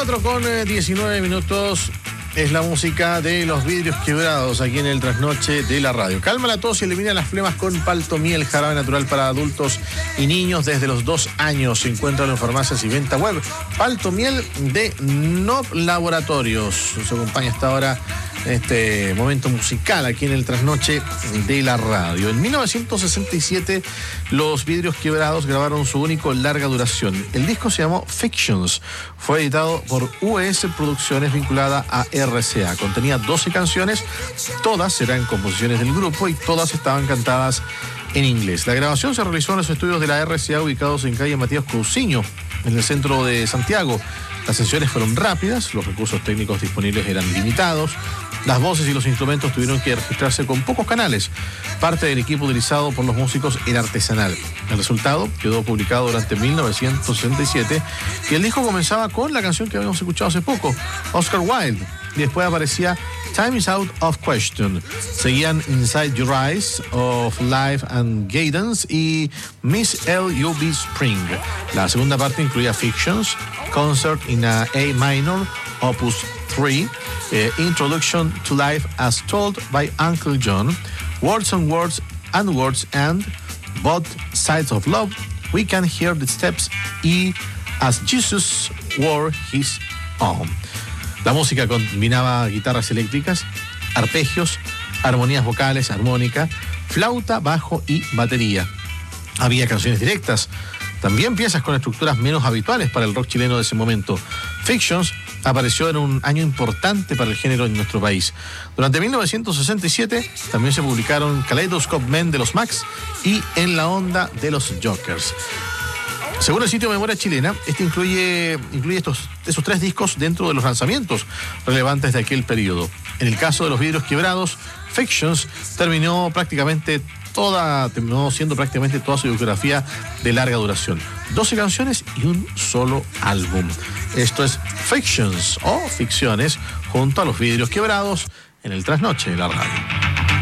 4:19 es la música de Los Vidrios Quebrados aquí en el Trasnoche de la radio. Calma la tos y elimina las flemas con Paltomiel, jarabe natural para adultos y niños desde los 2 años. Se encuentra en farmacias y venta web. Paltomiel de Nob Laboratorios. Nos acompaña hasta ahora en este momento musical aquí en el Trasnoche de la radio. En 1967, Los Vidrios Quebrados grabaron su único larga duración. El disco se llamó Fictions. Fue editado por US Producciones vinculada a RCA. Contenía 12 canciones, todas eran composiciones del grupo y todas estaban cantadas en inglés. La grabación se realizó en los estudios de la RCA ubicados en calle Matías Cousiño, en el centro de Santiago. Las sesiones fueron rápidas, los recursos técnicos disponibles eran limitados, las voces y los instrumentos tuvieron que registrarse con pocos canales. Parte del equipo utilizado por los músicos era artesanal. El resultado quedó publicado durante 1967 y el disco comenzaba con la canción que habíamos escuchado hace poco, Oscar Wilde, y después aparecía Time is Out of Question. Seguían Inside Your Eyes, Of Life and Guidance y Miss L.U.B. Spring. La segunda parte incluía Fictions, Concert in a minor, Opus 3, Introduction to Life as Told by Uncle John, Words on Words and Words and Both Sides of Love, We Can Hear the Steps y As Jesus Wore His Own. La música combinaba guitarras eléctricas, arpegios, armonías vocales, armónica, flauta, bajo y batería. Había canciones directas, también piezas con estructuras menos habituales para el rock chileno de ese momento. Fictions apareció en un año importante para el género en nuestro país. Durante 1967 también se publicaron Kaleidoscope Men de los Max y En la Onda de los Jokers. Según el sitio Memoria Chilena, incluye esos 3 discos dentro de los lanzamientos relevantes de aquel periodo. En el caso de Los Vidrios Quebrados, Fictions terminó siendo prácticamente toda su discografía de larga duración. 12 canciones y un solo álbum. Esto es Fictions o Ficciones junto a Los Vidrios Quebrados en el Trasnoche de la radio.